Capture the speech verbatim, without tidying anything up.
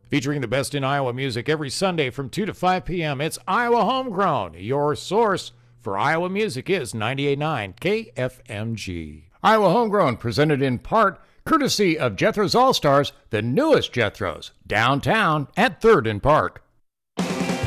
Featuring the best in Iowa music every Sunday from two to five p.m. It's Iowa Homegrown. Your source for Iowa music is ninety-eight point nine K F M G. Iowa Homegrown, presented in part courtesy of Jethro's All-Stars, the newest Jethro's, downtown at third and Park.